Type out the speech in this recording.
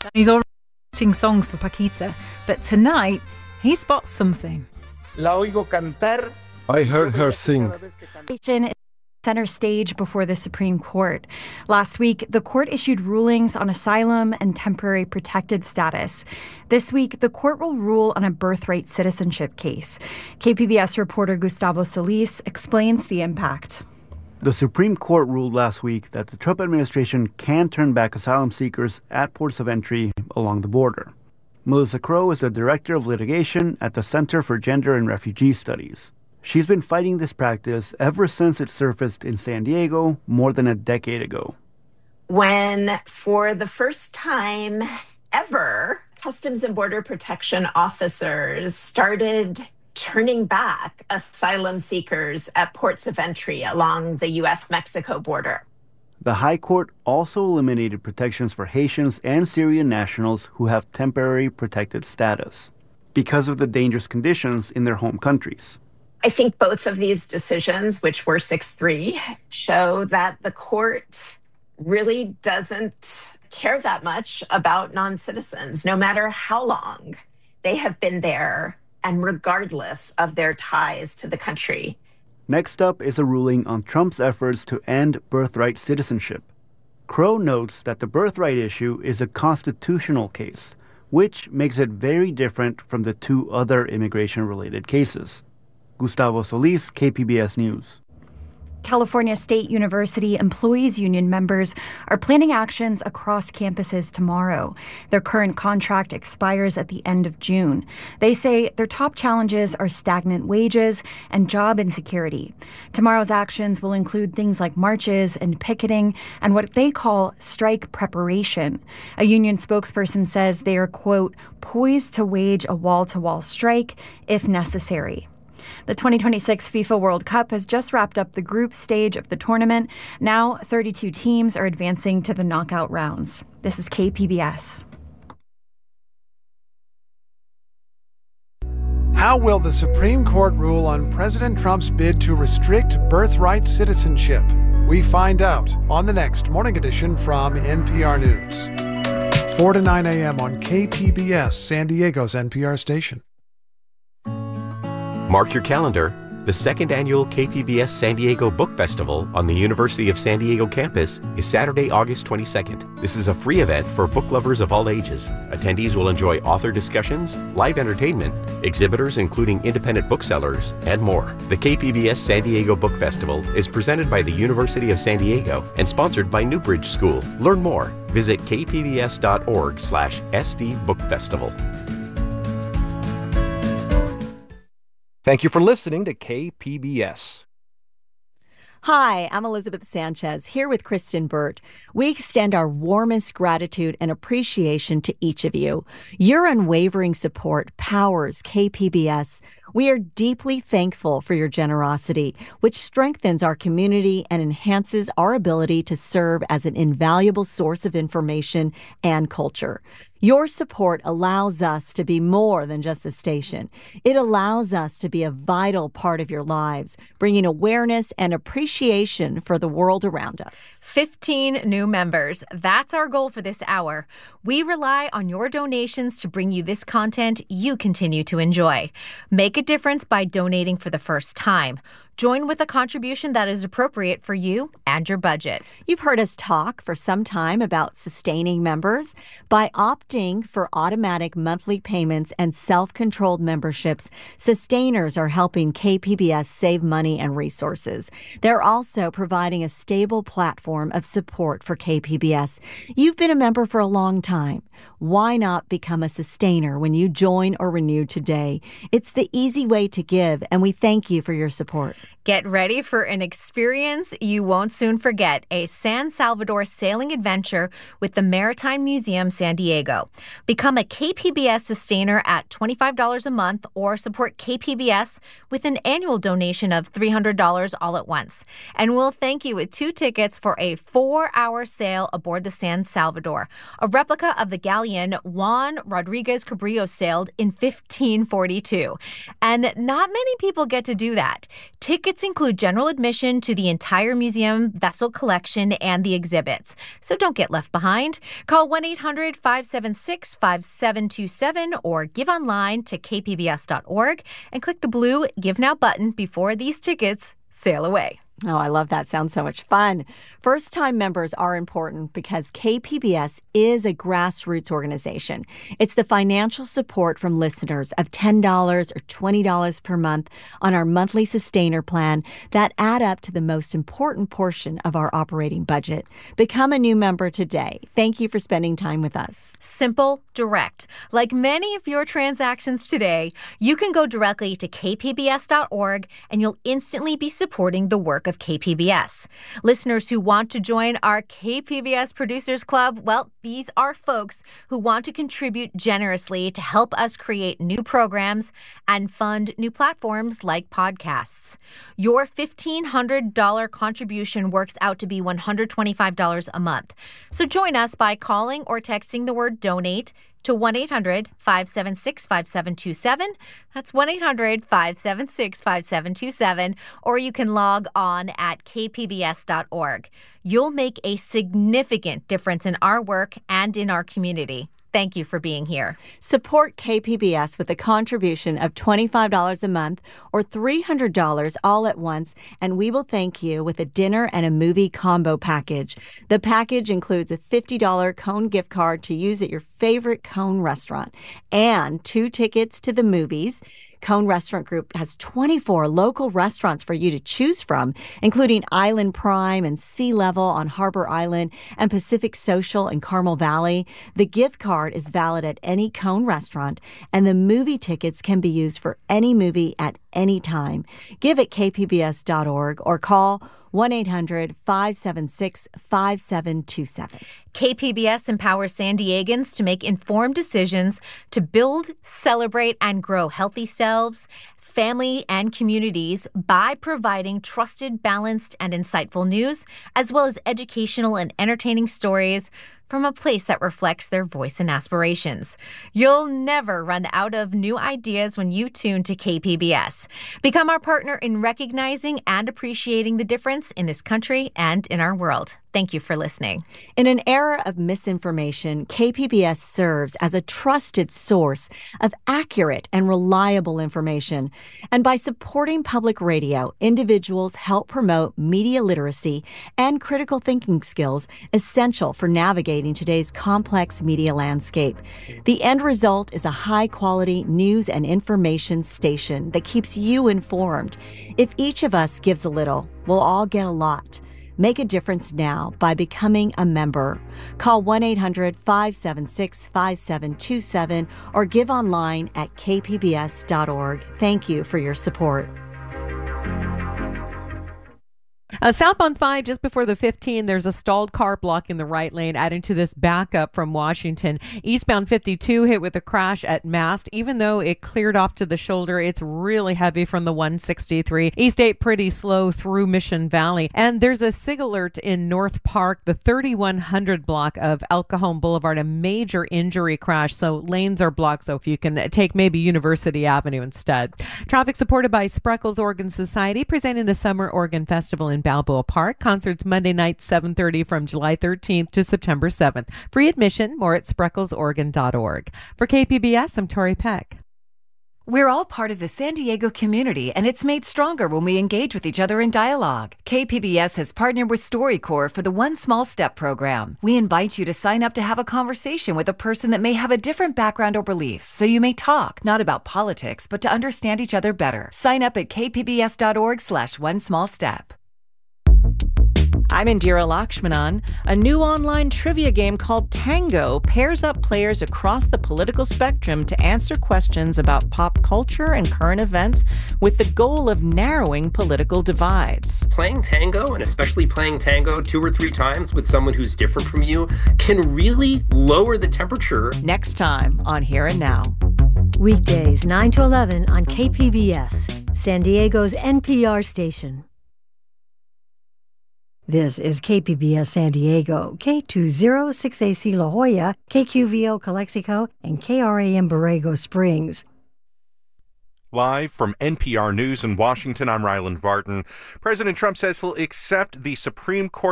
He's already writing songs for Paquita, but tonight he spots something. La oigo cantar. I heard her sing. Center stage before the Supreme Court. Last week, the court issued rulings on asylum and temporary protected status. This week, the court will rule on a birthright citizenship case. KPBS reporter Gustavo Solis explains the impact. The Supreme Court ruled last week that the Trump administration can turn back asylum seekers at ports of entry along the border. Melissa Crow is the director of litigation at the Center for Gender and Refugee Studies. She's been fighting this practice ever since it surfaced in San Diego more than a decade ago. When, for the first time ever, Customs and Border Protection officers started turning back asylum seekers at ports of entry along the U.S.-Mexico border. The High Court also eliminated protections for Haitians and Syrian nationals who have temporary protected status because of the dangerous conditions in their home countries. I think both of these decisions, which were 6-3, show that the court really doesn't care that much about non-citizens, no matter how long they have been there and regardless of their ties to the country. Next up is a ruling on Trump's efforts to end birthright citizenship. Crow notes that the birthright issue is a constitutional case, which makes it very different from the two other immigration-related cases. Gustavo Solis, KPBS News. California State University Employees Union members are planning actions across campuses tomorrow. Their current contract expires at the end of June. They say their top challenges are stagnant wages and job insecurity. Tomorrow's actions will include things like marches and picketing and what they call strike preparation. A union spokesperson says they are, quote, poised to wage a wall-to-wall strike if necessary. The 2026 FIFA World Cup has just wrapped up the group stage of the tournament. Now, 32 teams are advancing to the knockout rounds. This is KPBS. How will the Supreme Court rule on President Trump's bid to restrict birthright citizenship? We find out on the next Morning Edition from NPR News. 4 to 9 a.m. on KPBS, San Diego's NPR station. Mark your calendar. The second annual KPBS San Diego Book Festival on the University of San Diego campus is Saturday, August 22nd. This is a free event for book lovers of all ages. Attendees will enjoy author discussions, live entertainment, exhibitors including independent booksellers, and more. The KPBS San Diego Book Festival is presented by the University of San Diego and sponsored by Newbridge School. Learn more. Visit kpbs.org/SD Book Festival. Thank you for listening to KPBS. Hi, I'm Elizabeth Sanchez, here with Kristen Burt. We extend our warmest gratitude and appreciation to each of you. Your unwavering support powers KPBS. We are deeply thankful for your generosity, which strengthens our community and enhances our ability to serve as an invaluable source of information and culture. Your support allows us to be more than just a station. It allows us to be a vital part of your lives, bringing awareness and appreciation for the world around us. 15 new members. That's our goal for this hour. We rely on your donations to bring you this content you continue to enjoy. Make a difference by donating for the first time. Join with a contribution that is appropriate for you and your budget. You've heard us talk for some time about sustaining members. By opting for automatic monthly payments and self-controlled memberships, sustainers are helping KPBS save money and resources. They're also providing a stable platform of support for KPBS. You've been a member for a long time. Why not become a sustainer when you join or renew today? It's the easy way to give, and we thank you for your support. Get ready for an experience you won't soon forget, a San Salvador sailing adventure with the Maritime Museum San Diego. Become a KPBS sustainer at $25 a month or support KPBS with an annual donation of $300 all at once. And we'll thank you with 2 tickets for a 4-hour sail aboard the San Salvador, a replica of the galleon Juan Rodriguez Cabrillo sailed in 1542. And not many people get to do that. Tickets Tickets include general admission to the entire museum vessel collection and the exhibits. So don't get left behind. Call 1-800-576-5727 or give online to kpbs.org and click the blue Give Now button before these tickets sail away. Oh, I love that. Sounds so much fun. First-time members are important because KPBS is a grassroots organization. It's the financial support from listeners of $10 or $20 per month on our monthly sustainer plan that add up to the most important portion of our operating budget. Become a new member today. Thank you for spending time with us. Simple, direct. Like many of your transactions today, you can go directly to kpbs.org and you'll instantly be supporting the work of KPBS. Listeners who want to join our KPBS Producers Club, well, these are folks who want to contribute generously to help us create new programs and fund new platforms like podcasts. Your $1,500 contribution works out to be $125 a month. So join us by calling or texting the word donate to 1-800-576-5727. That's 1-800-576-5727. Or you can log on at kpbs.org. You'll make a significant difference in our work and in our community. Thank you for being here. Support KPBS with a contribution of $25 a month or $300 all at once, and we will thank you with a dinner and a movie combo package. The package includes a $50 Cone gift card to use at your favorite Cone restaurant and 2 tickets to the movies. Cone Restaurant Group has 24 local restaurants for you to choose from, including Island Prime and Sea Level on Harbor Island and Pacific Social in Carmel Valley. The gift card is valid at any Cone restaurant, and the movie tickets can be used for any movie at any time. Give at kpbs.org or call 1-800-576-5727. KPBS empowers San Diegans to make informed decisions to build, celebrate, and grow healthy selves, family, and communities by providing trusted, balanced, and insightful news, as well as educational and entertaining stories from a place that reflects their voice and aspirations. You'll never run out of new ideas when you tune to KPBS. Become our partner in recognizing and appreciating the difference in this country and in our world. Thank you for listening. In an era of misinformation, KPBS serves as a trusted source of accurate and reliable information. And by supporting public radio, individuals help promote media literacy and critical thinking skills essential for navigating today's complex media landscape. The end result is a high-quality news and information station that keeps you informed. If each of us gives a little, we'll all get a lot. Make a difference now by becoming a member. Call 1-800-576-5727 or give online at kpbs.org. Thank you for your support. Southbound 5, just before the 15, there's a stalled car blocking the right lane, adding to this backup from Washington. Eastbound 52 hit with a crash at Mast. Even though it cleared off to the shoulder, it's really heavy from the 163. East 8 pretty slow through Mission Valley. And there's a SIG alert in North Park, the 3100 block of El Cajon Boulevard, a major injury crash. So lanes are blocked, so if you can take maybe University Avenue instead. Traffic supported by Spreckles Organ Society, presenting the Summer Organ Festival in Balboa Park. Concerts Monday night, 7:30 from July 13th to September 7th. Free admission, more at spreckelsorgan.org. For KPBS, I'm Tori Peck. We're all part of the San Diego community, and it's made stronger when we engage with each other in dialogue. KPBS has partnered with StoryCorps for the One Small Step program. We invite you to sign up to have a conversation with a person that may have a different background or beliefs, so you may talk, not about politics, but to understand each other better. Sign up at kpbs.org/onesmallstep. I'm Indira Lakshmanan. A new online trivia game called Tango pairs up players across the political spectrum to answer questions about pop culture and current events with the goal of narrowing political divides. Playing Tango, and especially playing Tango 2 or 3 times with someone who's different from you, can really lower the temperature. Next time on Here and Now. Weekdays 9 to 11 on KPBS, San Diego's NPR station. This is KPBS San Diego, K206AC La Jolla, KQVO Calexico, and KRAM Borrego Springs. Live from NPR News in Washington, I'm Ryland Barton. President Trump says he'll accept the Supreme Court